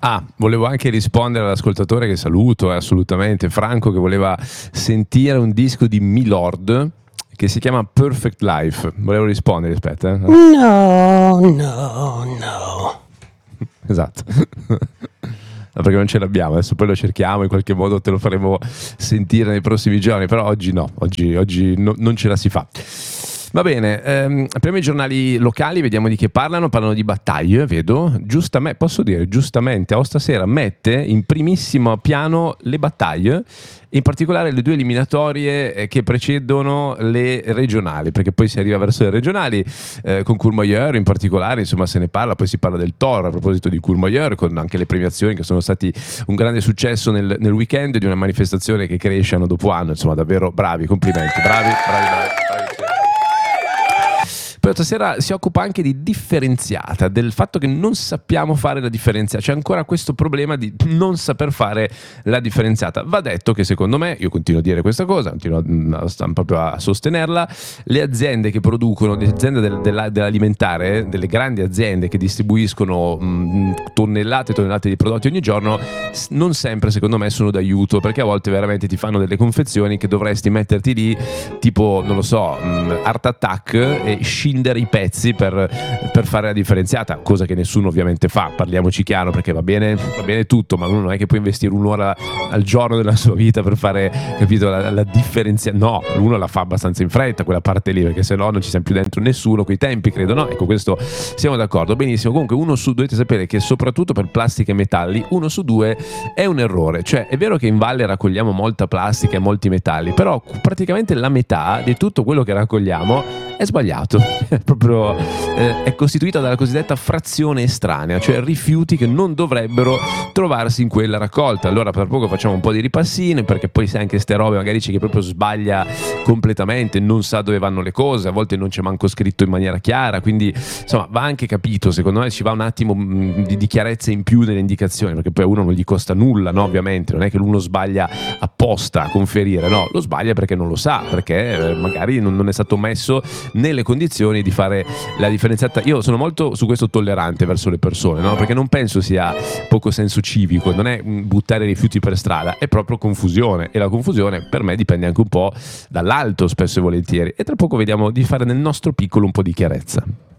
Volevo anche rispondere all'ascoltatore che saluto, assolutamente, Franco, che voleva sentire un disco di Milord che si chiama Perfect Life. Volevo rispondere, aspetta. No. Esatto. Perché non ce l'abbiamo, adesso poi lo cerchiamo, in qualche modo te lo faremo sentire nei prossimi giorni, però oggi no, oggi non ce la si fa. Va bene, apriamo i giornali locali, vediamo di che parlano di battaglie, vedo, giustamente, Aosta Sera mette in primissimo piano le battaglie, in particolare le due eliminatorie che precedono le regionali, perché poi si arriva verso le regionali, con Courmayeur in particolare, insomma se ne parla, poi si parla del Toro a proposito di Courmayeur, con anche le premiazioni che sono stati un grande successo nel weekend di una manifestazione che cresce anno dopo anno, insomma davvero bravi, complimenti, bravi. Poi stasera si occupa anche di differenziata, del fatto che non sappiamo fare la differenziata, c'è ancora questo problema di non saper fare la differenziata. Va detto che secondo me, io continuo a dire questa cosa, continuo proprio a sostenerla, le aziende che producono, le aziende dell'alimentare, delle grandi aziende che distribuiscono tonnellate e tonnellate di prodotti ogni giorno, non sempre secondo me sono d'aiuto, perché a volte veramente ti fanno delle confezioni che dovresti metterti lì, tipo, non lo so, Art Attack, e scindere i pezzi per fare la differenziata, cosa che nessuno ovviamente fa, parliamoci chiaro, perché va bene tutto, ma uno non è che può investire un'ora al giorno della sua vita per fare, capito, la differenziata. No, uno la fa abbastanza in fretta quella parte lì, perché se no non ci siamo più dentro nessuno, coi tempi credo, no? Ecco, questo siamo d'accordo, benissimo. Comunque dovete sapere che soprattutto per plastica e metalli 1 su 2 è un errore, cioè è vero che in valle raccogliamo molta plastica e molti metalli, però praticamente la metà di tutto quello che raccogliamo è sbagliato. Proprio è costituita dalla cosiddetta frazione estranea, cioè rifiuti che non dovrebbero trovarsi in quella raccolta. Allora per poco facciamo un po' di ripassine, perché poi sai anche ste robe magari c'è chi proprio sbaglia completamente, non sa dove vanno le cose, a volte non c'è manco scritto in maniera chiara, quindi insomma va anche capito, secondo me ci va un attimo di chiarezza in più nelle indicazioni, perché poi a uno non gli costa nulla, no? Ovviamente non è che uno sbaglia apposta a conferire, no, lo sbaglia perché non lo sa, perché magari non è stato messo nelle condizioni di fare la differenziata. Io sono molto su questo tollerante verso le persone, no? Perché non penso sia poco senso civico, non è buttare rifiuti per strada, è proprio confusione, e la confusione per me dipende anche un po' dall'alto spesso e volentieri, e tra poco vediamo di fare nel nostro piccolo un po' di chiarezza.